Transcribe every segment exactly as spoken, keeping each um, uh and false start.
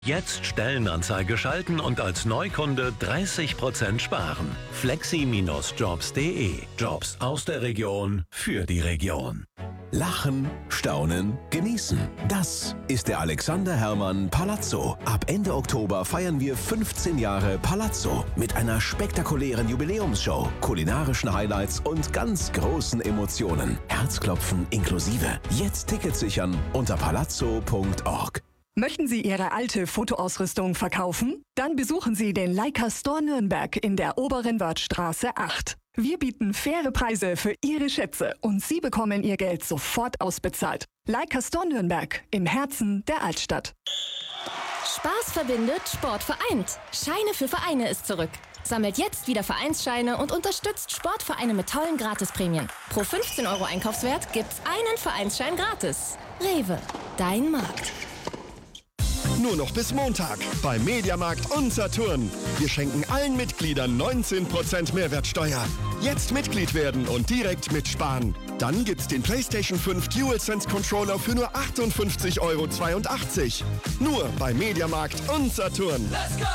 Jetzt Stellenanzeige schalten und als Neukunde dreißig Prozent sparen. flexi Bindestrich jobs punkt de. Jobs aus der Region für die Region. Lachen, staunen, genießen. Das ist der Alexander Herrmann Palazzo. Ab Ende Oktober feiern wir fünfzehn Jahre Palazzo mit einer spektakulären Jubiläumsshow, kulinarischen Highlights und ganz großen Emotionen. Herzklopfen inklusive. Jetzt Tickets sichern unter palazzo punkt org. Möchten Sie Ihre alte Fotoausrüstung verkaufen? Dann besuchen Sie den Leica Store Nürnberg in der Oberen Wörthstraße acht. Wir bieten faire Preise für Ihre Schätze und Sie bekommen Ihr Geld sofort ausbezahlt. Leica Store Nürnberg im Herzen der Altstadt. Spaß verbindet, Sport vereint. Scheine für Vereine ist zurück. Sammelt jetzt wieder Vereinsscheine und unterstützt Sportvereine mit tollen Gratisprämien. Pro fünfzehn Euro Einkaufswert gibt's einen Vereinsschein gratis. Rewe, dein Markt. Nur noch bis Montag bei Mediamarkt und Saturn. Wir schenken allen Mitgliedern neunzehn Prozent Mehrwertsteuer. Jetzt Mitglied werden und direkt mitsparen. Dann gibt's den PlayStation fünf DualSense Controller für nur achtundfünfzig Euro zweiundachtzig. Nur bei Mediamarkt und Saturn. Let's go!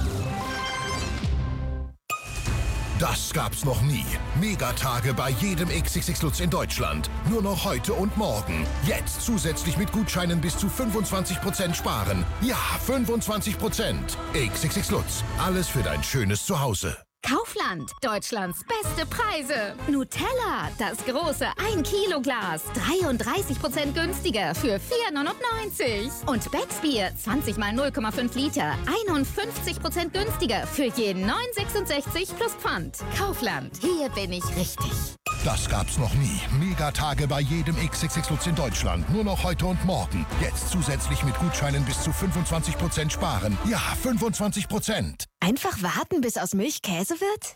Das gab's noch nie. Megatage bei jedem X X X Lutz in Deutschland. Nur noch heute und morgen. Jetzt zusätzlich mit Gutscheinen bis zu fünfundzwanzig Prozent sparen. Ja, fünfundzwanzig Prozent. X X X Lutz. Alles für dein schönes Zuhause. Kaufland, Deutschlands beste Preise. Nutella, das große ein Kilo Glas, dreiunddreißig Prozent günstiger für vier neunundneunzig. Und Becksbier, zwanzig mal null Komma fünf Liter, einundfünfzig Prozent günstiger für jeden neun sechsundsechzig plus Pfand. Kaufland, hier bin ich richtig. Das gab's noch nie. Megatage bei jedem X X X Lutz in Deutschland. Nur noch heute und morgen. Jetzt zusätzlich mit Gutscheinen bis zu fünfundzwanzig Prozent sparen. Ja, fünfundzwanzig Prozent. Einfach warten, bis aus Milch Käse wird?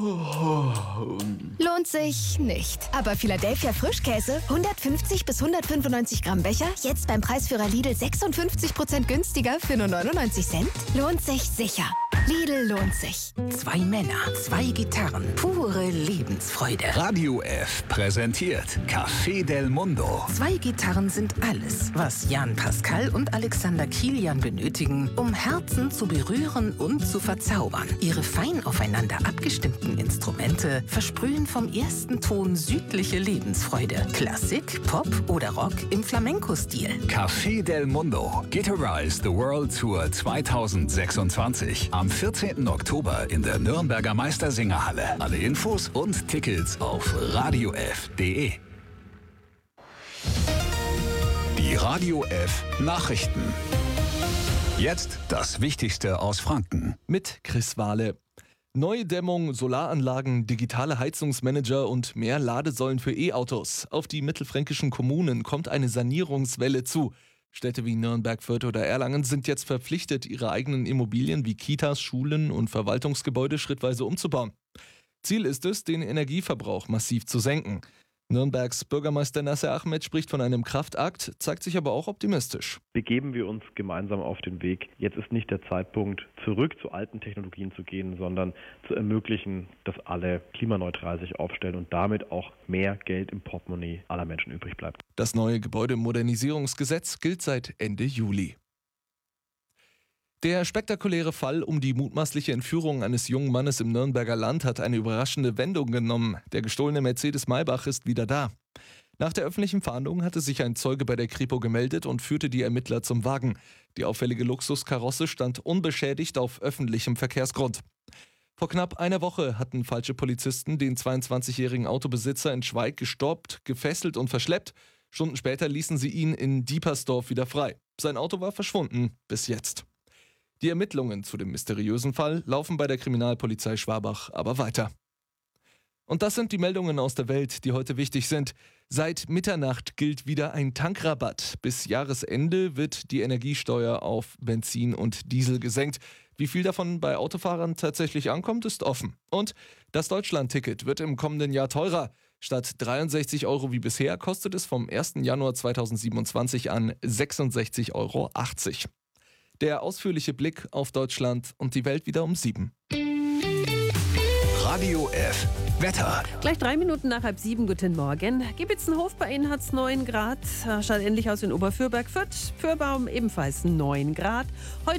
Lohnt sich nicht. Aber Philadelphia Frischkäse, hundertfünfzig bis hundertfünfundneunzig Gramm Becher, jetzt beim Preisführer Lidl sechsundfünfzig Prozent günstiger für nur neunundneunzig Cent? Lohnt sich sicher. Lidl lohnt sich. Zwei Männer, zwei Gitarren, pure Lebensfreude. Radio F präsentiert Café del Mundo. Zwei Gitarren sind alles, was Jan Pascal und Alexander Kilian benötigen, um Herzen zu berühren und zu verzaubern. Ihre fein aufeinander abgestimmten Instrumente versprühen vom ersten Ton südliche Lebensfreude. Klassik, Pop oder Rock im Flamenco-Stil. Café del Mundo. Guitarize the World Tour zweitausendsechsundzwanzig. Am vierzehnten Oktober in der Nürnberger Meistersingerhalle. Alle Infos und Tickets auf radiof punkt de. Die Radio F Nachrichten. Jetzt das Wichtigste aus Franken. Mit Chris Wahle. Neue Dämmung, Solaranlagen, digitale Heizungsmanager und mehr Ladesäulen für E-Autos. Auf die mittelfränkischen Kommunen kommt eine Sanierungswelle zu. Städte wie Nürnberg, Fürth oder Erlangen sind jetzt verpflichtet, ihre eigenen Immobilien wie Kitas, Schulen und Verwaltungsgebäude schrittweise umzubauen. Ziel ist es, den Energieverbrauch massiv zu senken. Nürnbergs Bürgermeister Nasser Ahmed spricht von einem Kraftakt, zeigt sich aber auch optimistisch. Begeben wir uns gemeinsam auf den Weg. Jetzt ist nicht der Zeitpunkt, zurück zu alten Technologien zu gehen, sondern zu ermöglichen, dass alle klimaneutral sich aufstellen und damit auch mehr Geld im Portemonnaie aller Menschen übrig bleibt. Das neue Gebäudemodernisierungsgesetz gilt seit Ende Juli. Der spektakuläre Fall um die mutmaßliche Entführung eines jungen Mannes im Nürnberger Land hat eine überraschende Wendung genommen. Der gestohlene Mercedes Maybach ist wieder da. Nach der öffentlichen Fahndung hatte sich ein Zeuge bei der Kripo gemeldet und führte die Ermittler zum Wagen. Die auffällige Luxuskarosse stand unbeschädigt auf öffentlichem Verkehrsgrund. Vor knapp einer Woche hatten falsche Polizisten den zweiundzwanzigjährigen Autobesitzer in Schweig gestoppt, gefesselt und verschleppt. Stunden später ließen sie ihn in Diepersdorf wieder frei. Sein Auto war verschwunden, bis jetzt. Die Ermittlungen zu dem mysteriösen Fall laufen bei der Kriminalpolizei Schwabach aber weiter. Und das sind die Meldungen aus der Welt, die heute wichtig sind. Seit Mitternacht gilt wieder ein Tankrabatt. Bis Jahresende wird die Energiesteuer auf Benzin und Diesel gesenkt. Wie viel davon bei Autofahrern tatsächlich ankommt, ist offen. Und das Deutschland-Ticket wird im kommenden Jahr teurer. Statt dreiundsechzig Euro wie bisher kostet es vom ersten Januar zweitausendsiebenundzwanzig an sechsundsechzig Euro achtzig. Der ausführliche Blick auf Deutschland und die Welt wieder um sieben. Radio F Wetter. Gleich drei Minuten nach halb sieben, guten Morgen. Gebitzenhof, bei Ihnen hat es neun Grad. Schaut ähnlich aus in Oberfürberg. Fürth, Fürbaum ebenfalls neun Grad. Heute